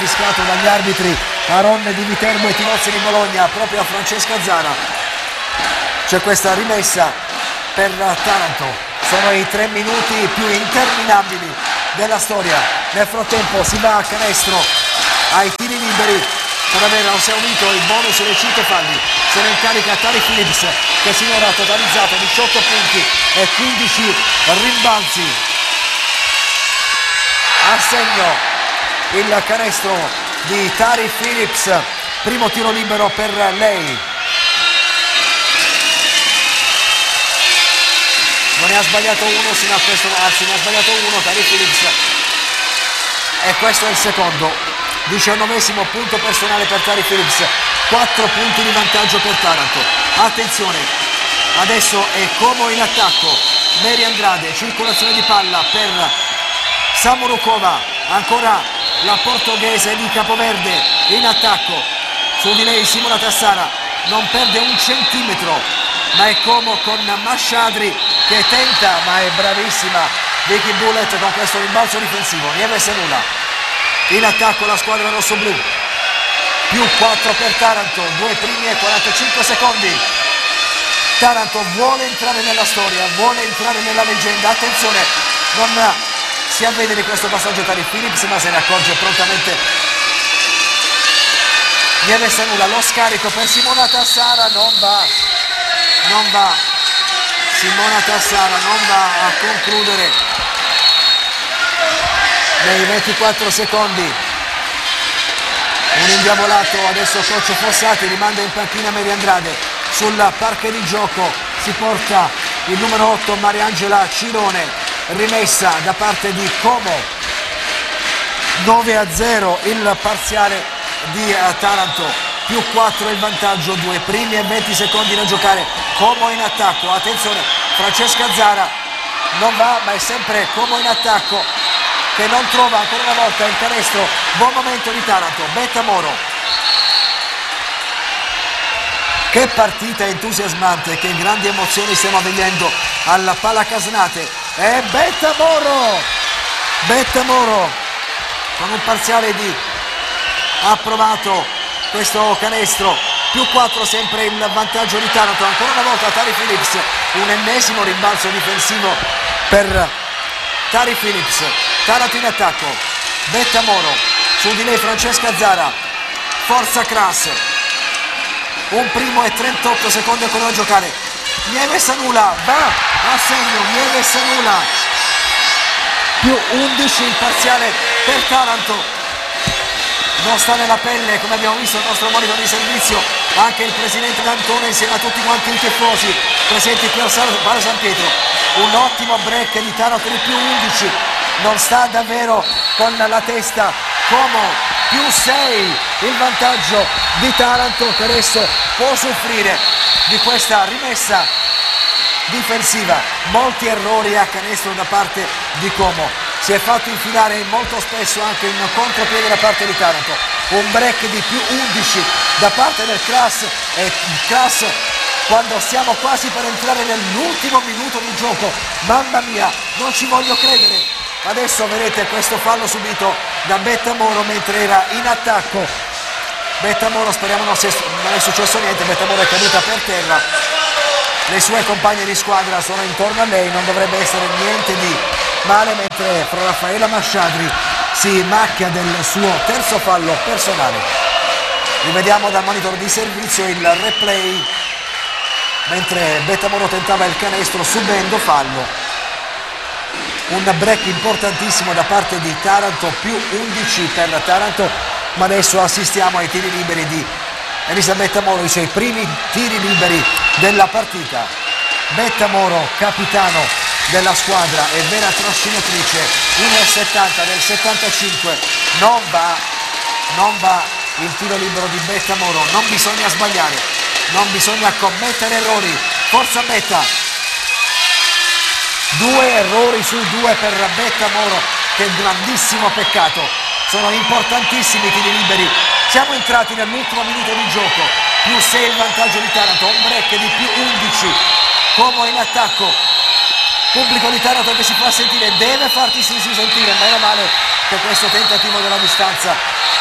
fischiato dagli arbitri Aron di Viterbo e Tinozzi di Bologna proprio a Francesca Zara. C'è questa rimessa per Taranto, sono i 3 minuti più interminabili della storia. Nel frattempo si va a canestro ai tiri liberi per aver esaurito il bonus dei 5 falli. Se ne incarica Tari Phillips, che sinora ha totalizzato 18 punti e 15 rimbalzi. A segno il canestro di Tari Phillips, primo tiro libero per lei. Non ne ha sbagliato uno sino a questo, anzi ne ha sbagliato uno Tari Phillips, e questo è il secondo. 19° punto personale per Tari Phillips, 4 punti di vantaggio per Taranto. Attenzione, adesso è Como in attacco, Mary Andrade, circolazione di palla per Samorukova, ancora la portoghese di Capoverde in attacco, su di lei Simona Tassara, non perde un centimetro, ma è Como con Masciadri che tenta, ma è bravissima Vicky Bullet con questo rimbalzo difensivo. Nieves nulla. In attacco la squadra rossoblu, più 4 per Taranto, 2 primi e 45 secondi. Taranto vuole entrare nella storia, vuole entrare nella leggenda. Attenzione, non si avvede di questo passaggio Tari Phillips, ma se ne accorge prontamente Nieves nulla. Lo scarico per Simona Tassara, non va, Simona Tassara non va a concludere nei 24 secondi. Un indiavolato adesso coach Fossati, rimanda in panchina Mary Andrade. Sul parquet di gioco si porta il numero 8 Mariangela Cirone, rimessa da parte di Como. 9-0 il parziale di Taranto, più 4 il vantaggio, 2 primi e 20 secondi da giocare. Como in attacco, attenzione, Francesca Zara non va, ma è sempre Como in attacco che non trova ancora una volta il canestro. Buon momento di Taranto, Betta Moro. Che partita entusiasmante, che grandi emozioni stiamo vivendo alla Palacasnate. E Betta Moro con un parziale di approvato questo canestro, più 4 sempre il vantaggio di Taranto. Ancora una volta Tari Phillips, un ennesimo rimbalzo difensivo per Tari Phillips. Taranto in attacco, Betta Moro, su di lei Francesca Zara, forza Crass, un primo e 38 secondi ancora da giocare. Nieves Anula va a segno, Nieves Anula, più 11 il parziale per Taranto. Non sta nella pelle, come abbiamo visto il nostro monitor di servizio, anche il presidente D'Antone insieme a tutti quanti i tifosi presenti qui al Bar San Pietro. Un ottimo break di Taranto di più 11, non sta davvero con la testa. Como più 6 il vantaggio di Taranto, che adesso può soffrire di questa rimessa difensiva. Molti errori a canestro da parte di Como, si è fatto infilare molto spesso anche in contropiede da parte di Taranto. Un break di più 11 da parte del Crass, e il Crass quando stiamo quasi per entrare nell'ultimo minuto di gioco, mamma mia, non ci voglio credere. Adesso vedete questo fallo subito da Betta Moro mentre era in attacco. Betta Moro, speriamo non è successo niente, Betta Moro è caduta per terra, le sue compagne di squadra sono intorno a lei, non dovrebbe essere niente di male, mentre Raffaella Masciadri si macchia del suo terzo fallo personale. Rivediamo dal monitor di servizio il replay mentre Betta Moro tentava il canestro subendo fallo. Un break importantissimo da parte di Taranto, più 11 per Taranto, ma adesso assistiamo ai tiri liberi di Elisabetta Moro, i suoi primi tiri liberi della partita. Betta Moro, capitano della squadra e vera trascinatrice, 1,70 del 75, non va il tiro libero di Betta Moro, non bisogna sbagliare, non bisogna commettere errori, forza Betta. 2 errori su 2 per Betta Moro, che grandissimo peccato, sono importantissimi i tiri liberi. Siamo entrati nell'ultimo minuto di gioco, più 6 il vantaggio di Taranto, un break di più 11, Como in attacco, pubblico di Taranto che si fa sentire, deve farsi sentire, meno male che questo tentativo della distanza